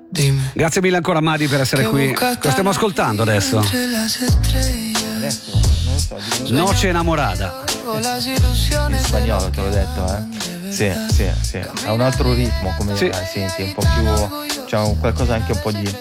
Dimmi. Grazie mille ancora Madi per essere qui. Cosa stiamo ascoltando adesso? Noce enamorada. In spagnolo te l'ho detto, Sì. Ha un altro ritmo, come sì. Senti, un po' più. C'è qualcosa anche un po' di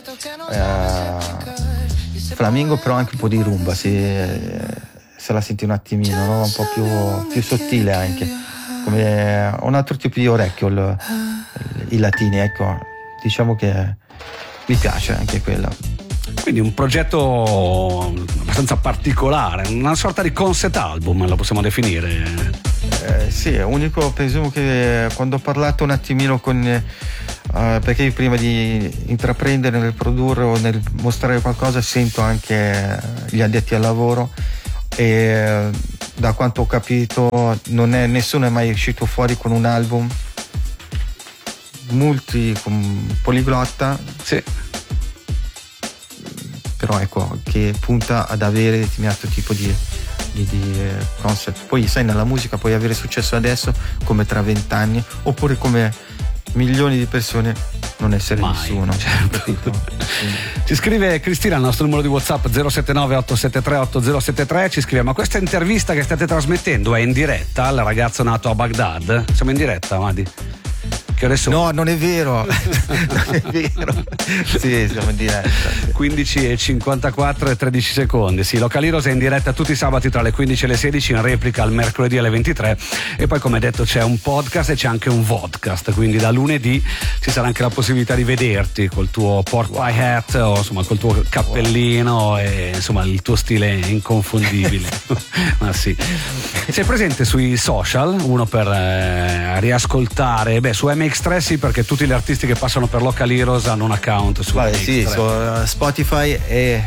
flamingo, però anche un po' di rumba, se la senti un attimino, no? Un po' più sottile anche. Come un altro tipo di orecchio, i latini, ecco. Diciamo che mi piace anche quello. Quindi un progetto abbastanza particolare, una sorta di concept album, lo possiamo definire. Sì, è unico, presumo che quando ho parlato un attimino con perché io prima di intraprendere nel produrre o nel mostrare qualcosa sento anche gli addetti al lavoro e da quanto ho capito nessuno è mai uscito fuori con un album poliglotta. Sì. Però ecco, che punta ad avere determinato tipo di concept. Poi sai, nella musica puoi avere successo adesso come tra 20 anni, oppure come milioni di persone non essere mai, nessuno. Certo. Ci scrive Cristina al nostro numero di WhatsApp 079 873 8073, ci scrive: ma questa intervista che state trasmettendo è in diretta al ragazzo nato a Baghdad? Siamo in diretta, Madi? Che adesso... No, non è vero. Non è vero. Sì, siamo in diretta. Sì. 15:54 e 13 secondi. Sì, Local Heroes è in diretta tutti i sabati tra le 15 e le 16, in replica il mercoledì alle 23. E poi, come detto, c'è un podcast e c'è anche un vodcast. Quindi da lunedì ci sarà anche la possibilità di vederti col tuo pork pie hat o insomma col tuo cappellino e insomma il tuo stile inconfondibile. Ma sì. Sei presente sui social? Uno per riascoltare, su MX3 sì, perché tutti gli artisti che passano per Local Heroes hanno un account su MX3. Sì, su Spotify è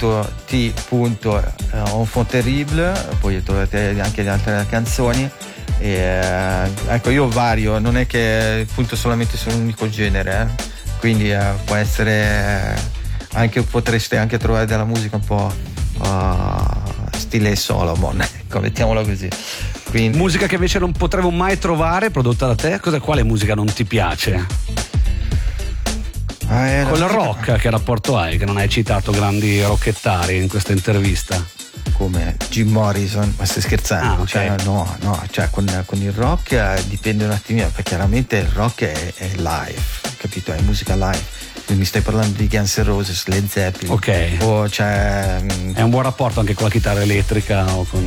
.t.enfant terrible, poi trovate anche le altre canzoni. Ecco, io vario, non è che punto solamente su un unico genere, quindi può essere anche, potreste anche trovare della musica un po' stile Solomon, ecco, mettiamola così. Quindi... Musica che invece non potremo mai trovare prodotta da te? Quale musica non ti piace? Con il rock, che rapporto hai? Che non hai citato grandi rockettari in questa intervista. Come Jim Morrison, ma stai scherzando? Okay. Cioè con il rock dipende un attimino, perché chiaramente il rock è live, capito? È musica live. Mi stai parlando di Guns N' Roses, Led Zeppelin, ok, o c'è è un buon rapporto anche con la chitarra elettrica o con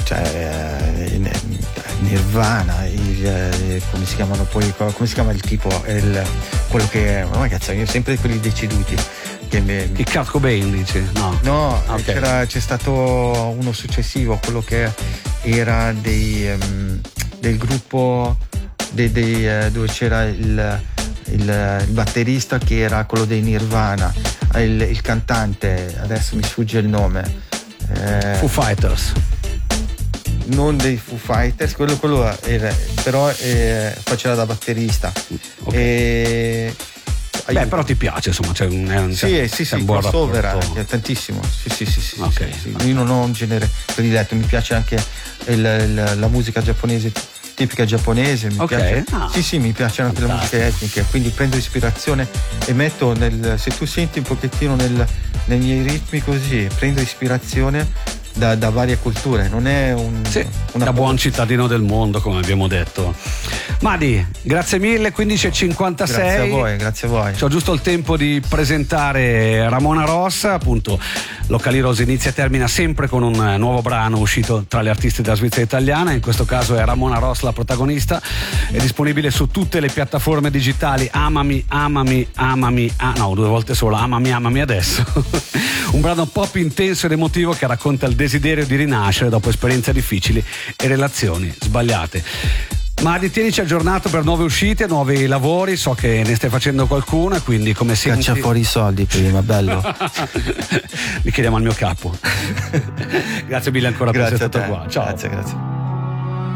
Nirvana, come si chiamano poi, come si chiama il tipo, quello che, ma cazzo, io sempre quelli deceduti il Kurt Cobain, dici? No, okay. C'è stato uno successivo, quello che era del gruppo dove c'era il batterista che era quello dei Nirvana, il cantante, adesso mi sfugge il nome, Foo Fighters, non dei Foo Fighters, quello era, però faceva da batterista, okay. Però ti piace, insomma, c'è un buon crossover, tantissimo, sì. Okay. Io non ho un genere prediletto, mi piace anche la musica giapponese, tipica giapponese, mi piace. Sì, mi piacciono anche le musiche etniche, quindi prendo ispirazione e metto se tu senti un pochettino nei miei ritmi così, prendo ispirazione da varie culture, non è da buon cittadino del mondo, come abbiamo detto. Madi, grazie mille. 15:56. Grazie a voi. C'ho giusto il tempo di presentare Ramona Rossa, appunto. Local Heroes inizia e termina sempre con un nuovo brano uscito tra gli artisti della Svizzera italiana, in questo caso è Ramona Ross la protagonista, è disponibile su tutte le piattaforme digitali. Amami, due volte solo, amami adesso. Un brano pop intenso ed emotivo che racconta il desiderio di rinascere dopo esperienze difficili e relazioni sbagliate. Ma tienici aggiornato per nuove uscite, nuovi lavori, so che ne stai facendo qualcuno e quindi come sempre caccia fuori i soldi prima, bello. Li chiediamo al mio capo. Grazie mille ancora per essere stato qua. Ciao. Grazie.